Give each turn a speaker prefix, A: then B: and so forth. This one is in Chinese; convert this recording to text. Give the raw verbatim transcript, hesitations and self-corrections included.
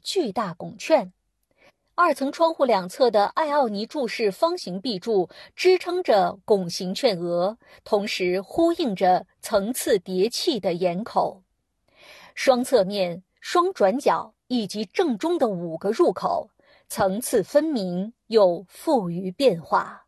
A: 巨大拱券。二层窗户两侧的艾奥尼柱式方形壁柱支撑着拱形券额，同时呼应着层次叠砌的檐口。双侧面、双转角以及正中的五个入口，层次分明又富于变化。